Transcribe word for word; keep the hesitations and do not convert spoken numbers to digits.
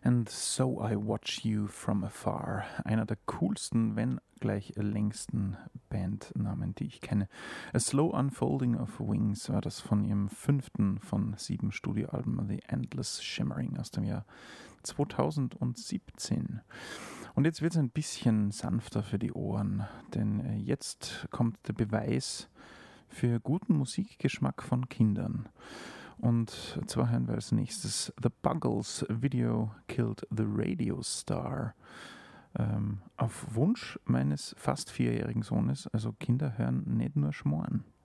and So I Watch You From Afar. Einer der coolsten, wenn gleich längsten Bandnamen, die ich kenne. A Slow Unfolding of Wings war das von ihrem fünften von sieben Studioalben, The Endless Shimmering, aus dem Jahr zweitausendsiebzehn. Und jetzt wird es ein bisschen sanfter für die Ohren, denn jetzt kommt der Beweis für guten Musikgeschmack von Kindern. Und zwar hören wir als nächstes The Buggles Video Killed the Radio Star. Ähm, auf Wunsch meines fast vierjährigen Sohnes, also Kinder hören nicht nur Schmoren.